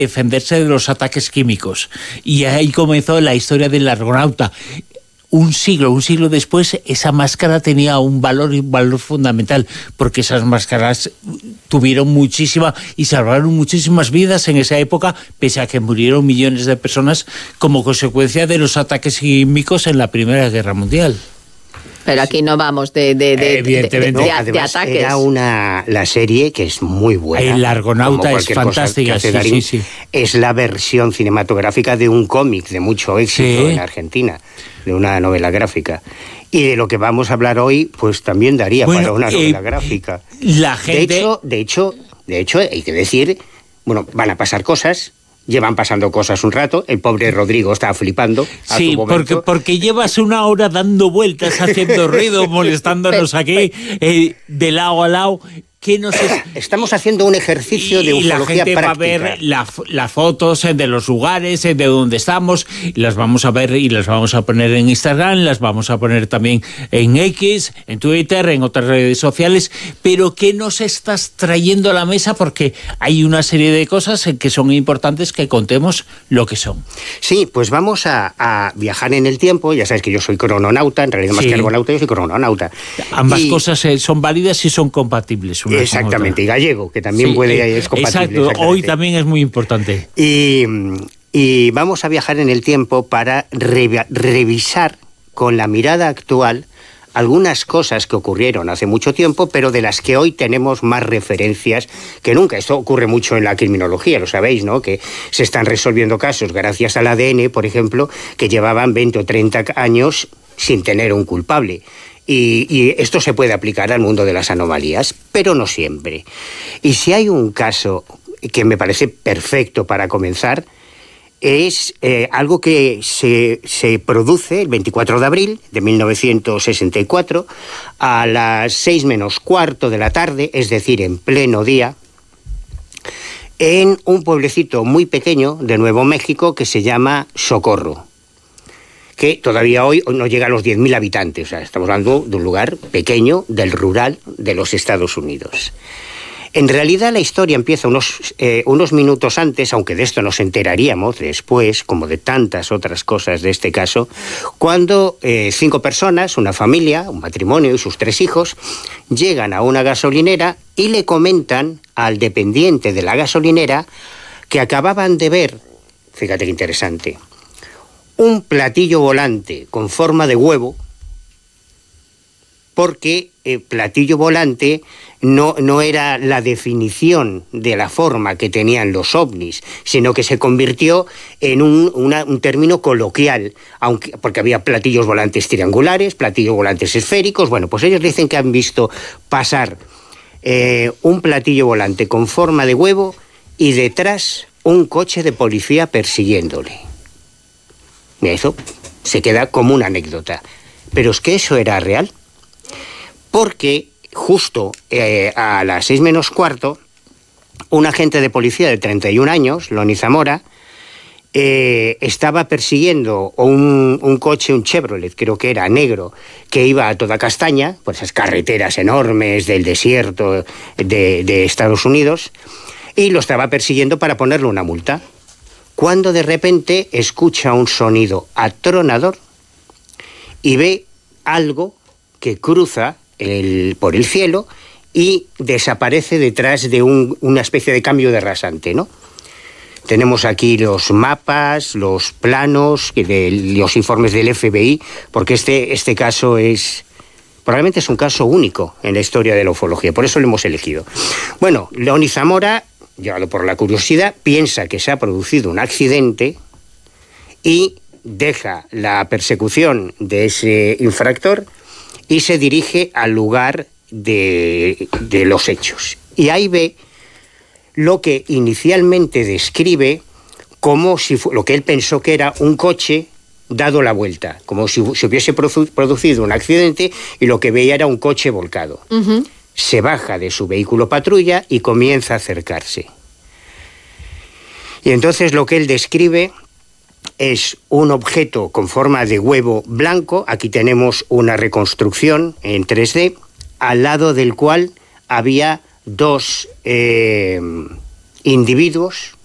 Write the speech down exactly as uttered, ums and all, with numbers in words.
defenderse de los ataques químicos. Y ahí comenzó la historia del argonauta. Un siglo, un siglo después, esa máscara tenía un valor, un valor fundamental, porque esas máscaras tuvieron muchísima y salvaron muchísimas vidas en esa época, pese a que murieron millones de personas como consecuencia de los ataques químicos en la Primera Guerra Mundial. Pero aquí no vamos de, de, de, Evidentemente. de, de, de, Además, de ataques. Era una, la serie que es muy buena. El Argonauta es fantástica. Sí, Darín, sí, sí. Es la versión cinematográfica de un cómic de mucho éxito sí. en Argentina, de una novela gráfica. Y de lo que vamos a hablar hoy, pues también daría bueno, para una novela eh, gráfica. La gente... De hecho, de hecho, de hecho, hay que decir, bueno, van a pasar cosas... Llevan pasando cosas un rato, el pobre Rodrigo está flipando. A sí, porque, porque llevas una hora dando vueltas, haciendo ruido, molestándonos aquí, eh, de lado a lado. ¿Qué nos es? Estamos haciendo un ejercicio y, de ufología práctica. Y la gente va a ver la, las fotos de los lugares, de donde estamos, y las vamos a ver y las vamos a poner en Instagram, las vamos a poner también en X, en Twitter, en otras redes sociales. Pero ¿qué nos estás trayendo a la mesa? Porque hay una serie de cosas que son importantes que contemos lo que son. Sí, pues vamos a, a viajar en el tiempo. Ya sabes que yo soy crononauta, en realidad más sí. que argonauta, yo soy crononauta. Ambas y... cosas son válidas y son compatibles. Exactamente, y gallego, que también sí, puede, es compatible. Exacto, hoy también es muy importante. Y, y vamos a viajar en el tiempo para re, revisar con la mirada actual algunas cosas que ocurrieron hace mucho tiempo, pero de las que hoy tenemos más referencias que nunca. Esto ocurre mucho en la criminología, lo sabéis, ¿no? Que se están resolviendo casos gracias al A D N, por ejemplo, que llevaban veinte o treinta años sin tener un culpable. Y, y esto se puede aplicar al mundo de las anomalías, pero no siempre. Y si hay un caso que me parece perfecto para comenzar, es eh, algo que se, se produce el veinticuatro de abril de mil novecientos sesenta y cuatro a las seis menos cuarto de la tarde, es decir, en pleno día, en un pueblecito muy pequeño de Nuevo México que se llama Socorro, que todavía hoy no llega a los diez mil habitantes. O sea, estamos hablando de un lugar pequeño, del rural de los Estados Unidos. En realidad la historia empieza unos, eh, unos minutos antes, aunque de esto nos enteraríamos después, como de tantas otras cosas de este caso, cuando eh, cinco personas, una familia, un matrimonio y sus tres hijos, llegan a una gasolinera y le comentan al dependiente de la gasolinera que acababan de ver, fíjate qué interesante, un platillo volante con forma de huevo, porque eh, platillo volante no, no era la definición de la forma que tenían los ovnis, sino que se convirtió en un, una, un término coloquial, aunque, porque había platillos volantes triangulares, platillos volantes esféricos. Bueno, pues ellos dicen que han visto pasar eh, un platillo volante con forma de huevo y detrás un coche de policía persiguiéndole. Eso se queda como una anécdota. Pero es que eso era real. Porque justo eh, a las seis menos cuarto, un agente de policía de treinta y un años, Loni Zamora, eh, estaba persiguiendo un, un coche, un Chevrolet, creo que era negro, que iba a toda castaña, por esas carreteras enormes del desierto de, de Estados Unidos, y lo estaba persiguiendo para ponerle una multa. Cuando de repente escucha un sonido atronador y ve algo que cruza el, por el cielo y desaparece detrás de un, una especie de cambio de rasante, ¿no? Tenemos aquí los mapas, los planos, de, los informes del F B I, porque este, este caso es... probablemente es un caso único en la historia de la ufología, por eso lo hemos elegido. Bueno, Loni Zamora, llevado por la curiosidad, piensa que se ha producido un accidente y deja la persecución de ese infractor y se dirige al lugar de, de los hechos. Y ahí ve lo que inicialmente describe como si fu- lo que él pensó que era un coche dado la vuelta, como si se hubiese produ- producido un accidente y lo que veía era un coche volcado. Uh-huh. Se baja de su vehículo patrulla y comienza a acercarse. Y entonces lo que él describe es un objeto con forma de huevo blanco. Aquí tenemos una reconstrucción en tres D, al lado del cual había dos eh, individuos